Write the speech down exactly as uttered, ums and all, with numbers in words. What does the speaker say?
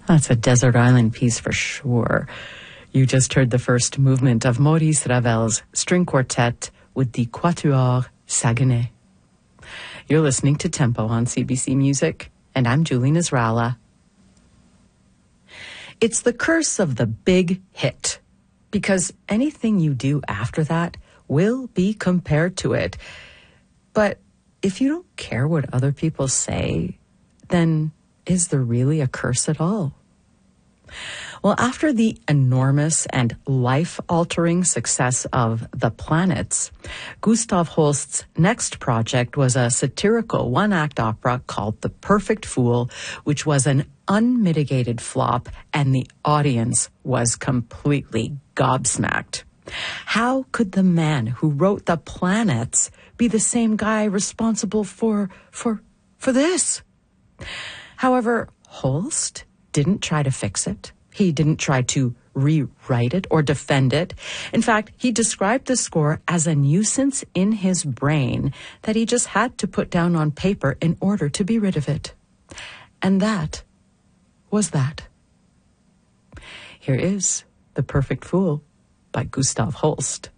That's a desert island piece for sure. You just heard the first movement of Maurice Ravel's string quartet with the Quatuor Saguenay. You're listening to Tempo on C B C Music, and I'm Julie Nasrallah. It's the curse of the big hit, because anything you do after that will be compared to it. But if you don't care what other people say, then is there really a curse at all? Well, after the enormous and life-altering success of The Planets, Gustav Holst's next project was a satirical one-act opera called The Perfect Fool, which was an unmitigated flop, and the audience was completely gobsmacked. How could the man who wrote The Planets be the same guy responsible for, for, for this? However, Holst didn't try to fix it. He didn't try to rewrite it or defend it. In fact, he described the score as a nuisance in his brain that he just had to put down on paper in order to be rid of it. And that was that. Here is The Perfect Fool by Gustav Holst.